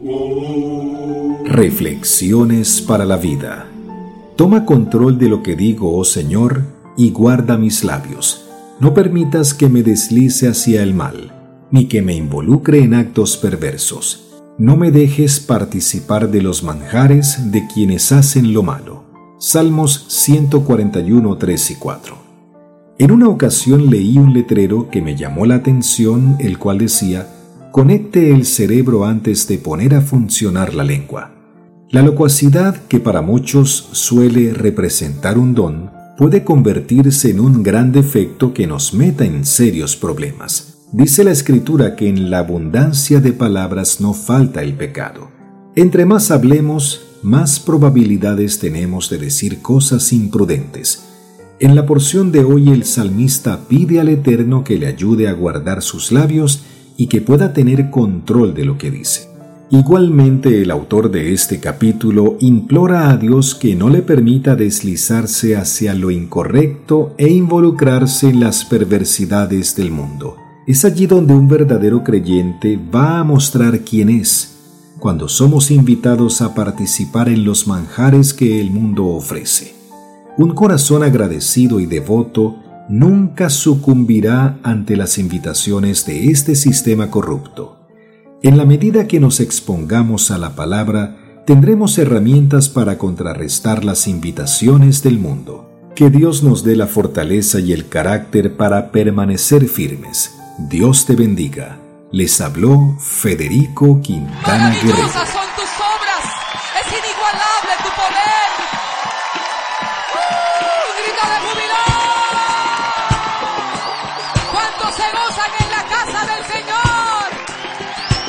Reflexiones para la vida. Toma control de lo que digo, oh Señor, y guarda mis labios. No permitas que me deslice hacia el mal, ni que me involucre en actos perversos. No me dejes participar de los manjares de quienes hacen lo malo. Salmos 141, 3 y 4. En una ocasión leí un letrero que me llamó la atención, el cual decía: conecte el cerebro antes de poner a funcionar la lengua. La locuacidad, que para muchos suele representar un don, puede convertirse en un gran defecto que nos meta en serios problemas. Dice la Escritura que en la abundancia de palabras no falta el pecado. Entre más hablemos, más probabilidades tenemos de decir cosas imprudentes. En la porción de hoy el salmista pide al Eterno que le ayude a guardar sus labios y que pueda tener control de lo que dice. Igualmente, el autor de este capítulo implora a Dios que no le permita deslizarse hacia lo incorrecto e involucrarse en las perversidades del mundo. Es allí donde un verdadero creyente va a mostrar quién es, cuando somos invitados a participar en los manjares que el mundo ofrece. Un corazón agradecido y devoto nunca sucumbirá ante las invitaciones de este sistema corrupto. En la medida que nos expongamos a la palabra, tendremos herramientas para contrarrestar las invitaciones del mundo. Que Dios nos dé la fortaleza y el carácter para permanecer firmes. Dios te bendiga. Les habló Federico Quintana Guerrero.